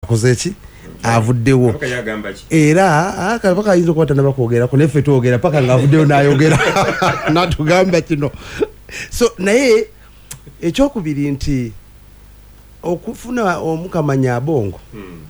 kozechi avuddewo era paka ayinza okuba tannabakwogera neffe twogera paka ngaavuddewo n'ayogera natugamba kino so naye ekyokubiri nti okufuna omukamanya abongo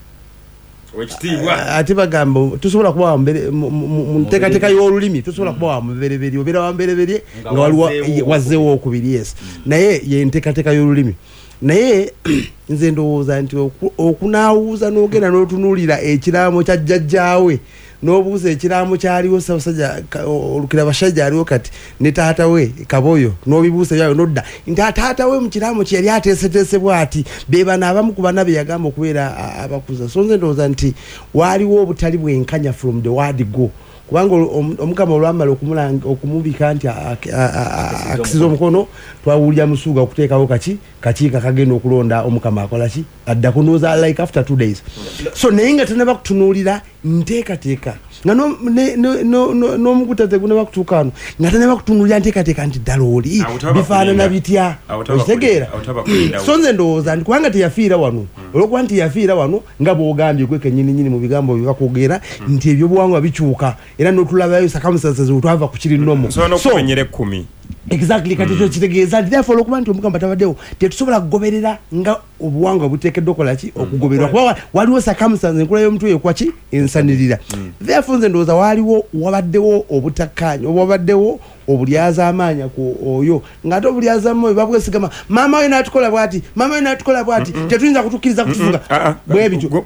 ate bagamba tusobola kuba mu nteekateeka y'olulimi tusobola kuba wa mubereberye obeera wa mbereberye nga waliwo wazzeewo okubiri yes naye ye nteekateeka y'olulimi naye nze ndowooza nti okunaawuuza n'ogenda n'otunuulira ekiraamo kya jjajjaawe n'obuuza ekiraamo kyaliwo Ssaabasajja Olukira Basajja aliwo kati ne taata we Kaboyo n'obibuusa byawe nodda nti taata we mu kiraamo kye yali ateeseteesebwa ati be bano abamu ku bana be yagamba okubeera abakuza so nze ndowooza nti waaliwo obutali bwenkanya from the word go kubanga omukama olwamala okumubika nti akisiza omukono twawulira musuuga okuteekawo kakiika kagenda okulonda omukama akolaki adda kunooza like after 2 days so naye nga tanaba kutunuulira nteekateeka nga n'omukutaze gunaba kutuuka wano nga tanaba kutunuulira nteekateeka nti ddala oli bifaanana bitya okitegeera so nze ndowooza nti kubanga teyafiira wano olwokuba nti yafiira wano nga bw'ogambye gwe kennyininyini mu bigambo bye bakwogera nti ebyobuwangwa bikyuka era n'otulabayo circumstances wetwava ku kiri nnomo so exactly kati ekyo kitegeeza nti therefore okuba nti omukama tabaddewo tetusobola kugoberera nga obuwangwa buteekeddwa okolaki okugobererwa kuba waliwo circumstances enkula y'omutwe ekwaki ensanirira therefore nze ndowooza wabaddewo obutakkaanya oba wabaddewo obulyaza amaanya ku oyo ng'ate obulyaza amaanyi babwesigama maama we n'atukola bw'ati maama we n'atukola bw'ati tetuyinza kutukkiriza kutufuga bwe bityo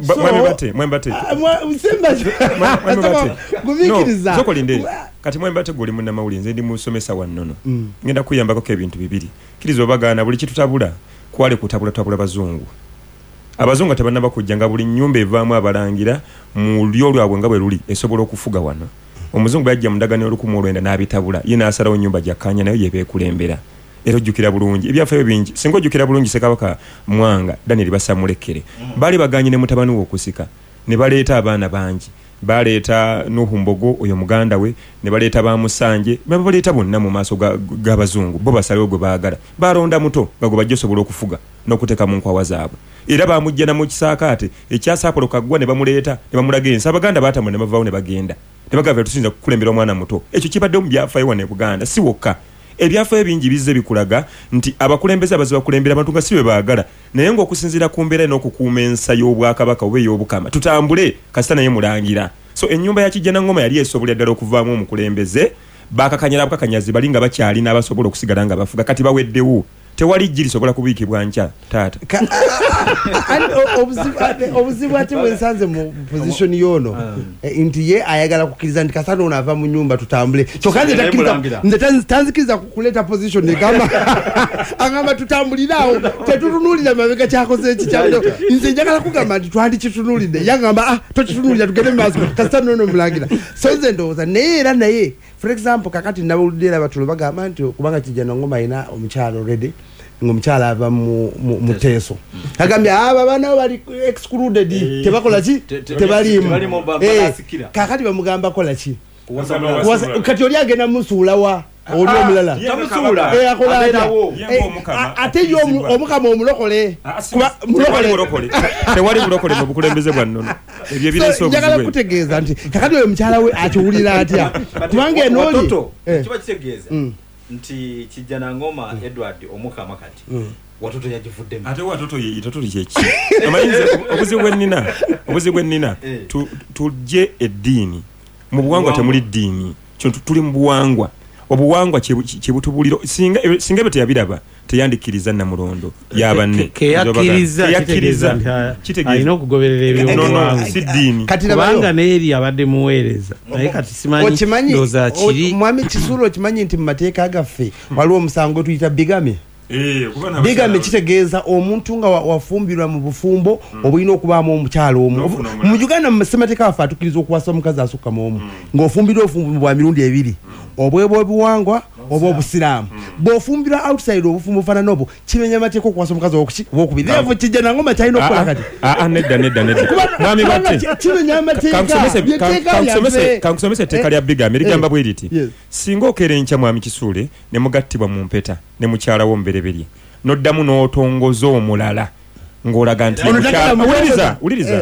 gumiikiriza kati mwembate guli munnamawulire nze ndi musomesa wannono ngenda kuyambako ebintu bibiri kiriza obagaana buli kitutabula kwale kutabula bazungu abazungu tebannaba kujja nga buli nnyumba evaamu abalangira mu lyo lwabwe nga bwe luli esobola okufuga wano omuzungu yajja mu ndagaano y'Olukumi n'abitabula ye n'asalawo nnyumba gyakkaanya nayo yebeekulembera era ojjukira bulungi ebyafaayo bingi singa ojjukira bulungi Ssekabaka Mwanga Daniel Basamulekere baali baganye ne mutabani we okusika ne baleeta abaana bangi baleeta Nuhu Mbogo oyo muganda we ne baleeta Bamusanje baleeta bonna mu maaso g'abazungu bo basalewo gwe baagala balonda muto nga gwe bajja osobola okufuga n'okuteeka mu nkwawa zaabwe era bamujja na mu kisaakaate ekyasapolo kaggwa ne bamuleeta ne bamulaga ensi abaganda baatamwe ne bavaawo ne bagenda ne bagamba tusinza kukulembera omwana muto ekyo kibadde mu byafaayo wano e Buganda si wokka ebyafaayo bingi bizze bikulaga nti abakulembeze abaziba kulembera abantu nga si bwe baagala naye ng'okusinziira ku mbeera n'okukuuma ensa y'obwakabaka oba ey'obukama tutambule kasita naye mulangira so ennyumba ya Kijjana Ngoma yali esobola ddala okuvaamu omukulembeze bakakanyala bukakanyazi bali nga bakyali n'abasobola okusigala nga bafuga kati baweddewo tewali jjiri sobola kubiikibwa nkya taata obuzibu ate bwensanze mu position yono nti ye ayagala kukkiriza nti kasana ono ava mu nyumba tutambule kyokka nze tanzikiriza kuleeta position agamba tutambulirawo tetutunuulira mabega kyakoze ekikyalo nze njagala kugamba nti twandikitunuulidde yagamba tokitunuulira tugende mu maaso kasana ono mulangira so nze ndowooza naye era naye for example kakati nabawuliddeera batulo bagamba nti kubanga Kijjana Ngoma alina omukyalo already ng'omukyala ava mu teeso agambye aba bana bali excluded tebakola ki tebalimu kakati bamugamba kola ki kati oli agenda musuulawa oli omulala ate yo omukama omulokole tewali mulokole mu bukulembeze bwa nnono ebyo ebireese njagala kutegeeza nti kakati oyo mukyala we akiwulira atya kubanga enooli kiba kitegeeza nti Kijjana Ngoma Edward omukama kati watoto yajivuddemu ate watoto kyeki amayinza obuzibu ennina tujje eddiini mu buwangwa temuli ddiini tuli mu buwangwa obuwangwa kyebutubuliro singa ebyo teyabiraba teyandikiriza Namulondo yabanne yakiriza alina okugoberera ebyobuwangwa si ddiini kubanga neeri abadde muweereza naye kati simanyi ndowooza kiri mwami Kisuulo okimanyi nti mu mateeka gaffe waliwo omusango tuyita bigami bigami kitegeeza omuntu nga wafumbirwa mu bufumbo obulina okubaamu omukyalo omu mu Uganda mu ssemateeka waffe atukkiriza okuwasa omukazi asukkamu omu ng'ofumbirwa obufumbo bwa mirundi ebiri obwebwa obuwangwa oba obusiraamu bw'ofumbirwa outside obufumbo bufaanana obwo kimenya amateeka okuwasa omukazi owokubiri nevo Kijjana Ngoma kyalina okukola kati nedda mwami batte kimenya amateeka kankusomesa etteeka lya bigami ligamba bwe liti singa okeera enkya mwami Kisuule ne mugattibwa mu mpeta ne mukyala wo mubereberye noddamu n'otongoza omulala ng'olaga nti uliriza